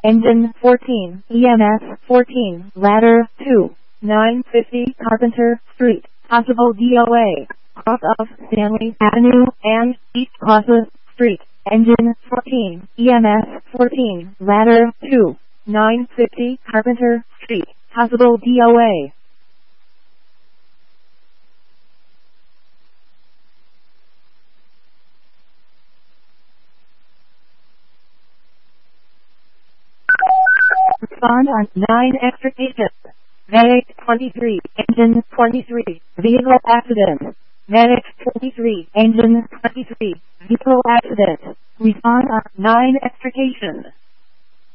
Engine 14, EMS 14, ladder 2, 950 Carpenter Street, possible DOA, cross of Stanley Avenue and East Plaza Street. Engine 14, EMS 14, ladder 2, 950 Carpenter Street, possible DOA. Respond on 9 extrication. Medic 23, engine 23, vehicle accident. Medic 23, engine 23, vehicle accident. Respond on 9 extrication.